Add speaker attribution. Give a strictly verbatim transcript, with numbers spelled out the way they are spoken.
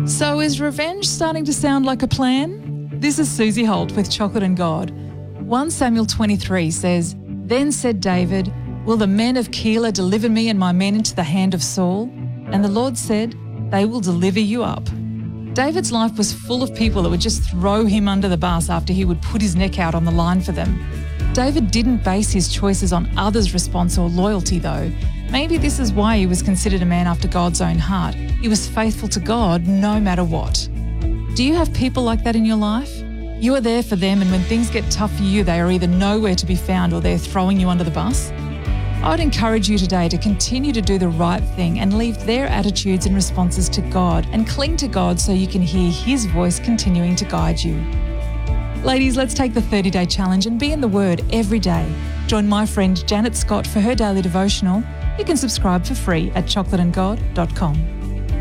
Speaker 1: So is revenge starting to sound like a plan? This is Susie Holt with Chocolate and God. First Samuel twenty-three says, "Then said David, will the men of Keilah deliver me and my men into the hand of Saul? And the Lord said, they will deliver you up." David's life was full of people that would just throw him under the bus after he would put his neck out on the line for them. David didn't base his choices on others' response or loyalty though. Maybe this is why he was considered a man after God's own heart. He was faithful to God no matter what. Do you have people like that in your life? You are there for them, and when things get tough for you, they are either nowhere to be found or they're throwing you under the bus. I would encourage you today to continue to do the right thing and leave their attitudes and responses to God and cling to God so you can hear His voice continuing to guide you. Ladies, let's take the thirty-day challenge and be in the Word every day. Join my friend Janet Scott for her daily devotional. You can subscribe for free at chocolate and god dot com.